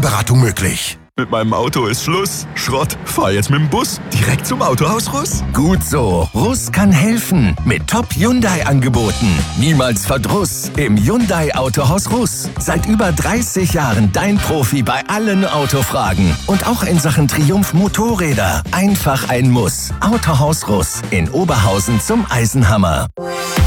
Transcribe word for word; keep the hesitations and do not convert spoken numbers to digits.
Kundenberatung möglich. Mit meinem Auto ist Schluss. Schrott. Fahr jetzt mit dem Bus direkt zum Autohaus Russ. Gut so. Russ kann helfen. Mit Top-Hyundai-Angeboten. Niemals Verdruss im Hyundai Autohaus Russ. Seit über dreißig Jahren dein Profi bei allen Autofragen. Und auch in Sachen Triumph Motorräder. Einfach ein Muss. Autohaus Russ in Oberhausen zum Eisenhammer.